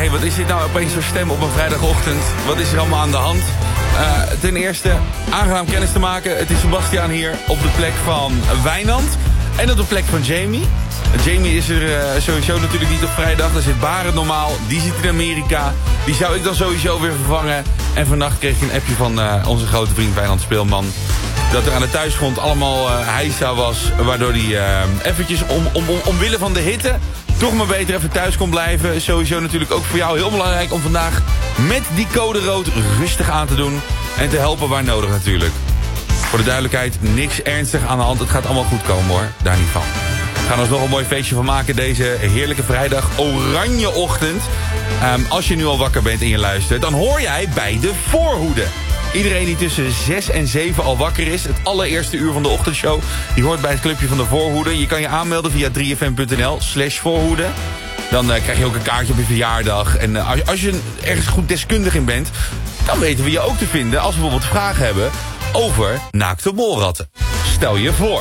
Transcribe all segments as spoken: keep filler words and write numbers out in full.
hey, wat is dit nou opeens voor stem op een vrijdagochtend? Wat is er allemaal aan de hand? Uh, ten eerste, aangenaam kennis te maken. Het is Sebastiaan hier op de plek van Wijnand. En op de plek van Jamie. Jamie is er uh, sowieso natuurlijk niet op vrijdag. Daar zit Barend normaal. Die zit in Amerika. Die zou ik dan sowieso weer vervangen. En vannacht kreeg ik een appje van uh, onze grote vriend Wijnand Speelman. Dat er aan de thuisgrond allemaal uh, heisa was. Waardoor hij uh, eventjes om, om, om, omwille van de hitte toch maar beter even thuis kon blijven. Sowieso natuurlijk ook voor jou heel belangrijk om vandaag met die code rood rustig aan te doen. En te helpen waar nodig natuurlijk. Voor de duidelijkheid, niks ernstig aan de hand. Het gaat allemaal goed komen hoor, daar niet van. We gaan ons nog een mooi feestje van maken deze heerlijke vrijdag oranje ochtend. Um, als je nu al wakker bent en je luistert, dan hoor jij bij de voorhoede. Iedereen die tussen zes en zeven al wakker is, het allereerste uur van de ochtendshow, die hoort bij het clubje van de voorhoede. Je kan je aanmelden via drie f m punt n l slash voorhoede. Dan uh, krijg je ook een kaartje op je verjaardag. En uh, als, als je ergens goed deskundig in bent, dan weten we je ook te vinden als we bijvoorbeeld vragen hebben over naakte molratten. Stel je voor.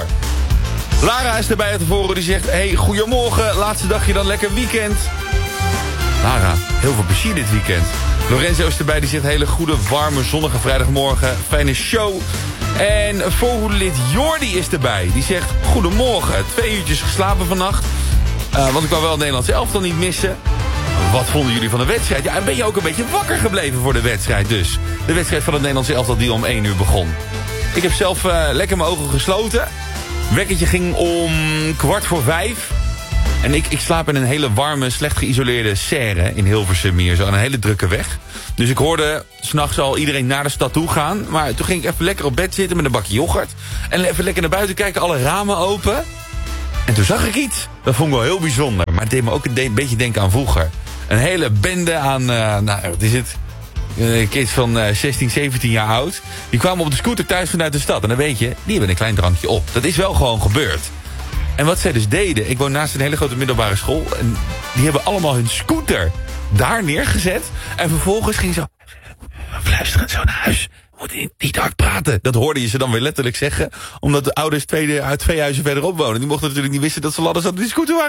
Lara is erbij uit de voorhoede die zegt, hey, goedemorgen, laatste dagje dan lekker weekend. Lara, heel veel plezier dit weekend. Lorenzo is erbij, die zegt hele goede, warme, zonnige vrijdagmorgen. Fijne show. En voorhoedelid Jordi is erbij. Die zegt, goedemorgen, twee uurtjes geslapen vannacht. Uh, want ik wou wel het Nederlands elftal niet missen. Wat vonden jullie van de wedstrijd? Ja, en ben je ook een beetje wakker gebleven voor de wedstrijd dus. De wedstrijd van het Nederlands elftal die om één uur begon. Ik heb zelf uh, lekker mijn ogen gesloten. Wekkertje ging om kwart voor vijf. En ik, ik slaap in een hele warme, slecht geïsoleerde serre in Hilversum hier. Zo aan een hele drukke weg. Dus ik hoorde 's nachts al iedereen naar de stad toe gaan. Maar toen ging ik even lekker op bed zitten met een bakje yoghurt. En even lekker naar buiten kijken, alle ramen open. En toen zag ik iets. Dat vond ik wel heel bijzonder. Maar het deed me ook een, de- een beetje denken aan vroeger. Een hele bende aan, uh, nou wat is het? Uh, kids van uh, zestien, zeventien jaar oud. Die kwamen op de scooter thuis vanuit de stad. En dan weet je, die hebben een klein drankje op. Dat is wel gewoon gebeurd. En wat zij dus deden, ik woon naast een hele grote middelbare school. En die hebben allemaal hun scooter daar neergezet. En vervolgens ging zo, luisteren zo naar huis. We moeten niet, niet hard praten. Dat hoorde je ze dan weer letterlijk zeggen. Omdat de ouders twee, uit twee huizen verderop wonen. Die mochten natuurlijk niet wisten dat ze ladders aan die scooter waren.